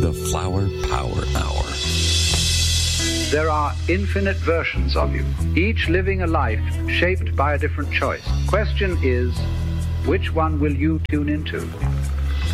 The Flower Power Hour. There are infinite versions of you, each living a life shaped by a different choice. Question is, which one will you tune into?